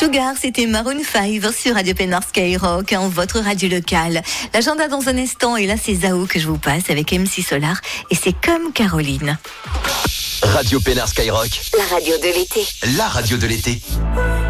Sugar, c'était Maroon 5 sur Radio Pénard Skyrock, votre radio locale. L'agenda dans un instant, et là c'est Zao que je vous passe avec MC Solar, et c'est comme Caroline. Radio Pénard Skyrock, la radio de l'été. La radio de l'été.